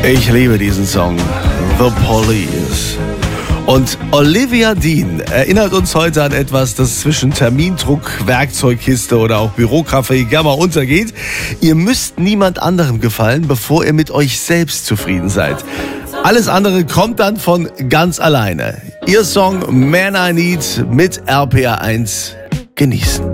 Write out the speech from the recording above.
Ich liebe diesen Song, The Police. Und Olivia Dean erinnert uns heute an etwas, das zwischen Termindruck, Werkzeugkiste oder auch Bürokraffe gerne mal untergeht. Ihr müsst niemand anderem gefallen, bevor ihr mit euch selbst zufrieden seid. Alles andere kommt dann von ganz alleine. Ihr Song Man I Need mit RPR 1 genießen.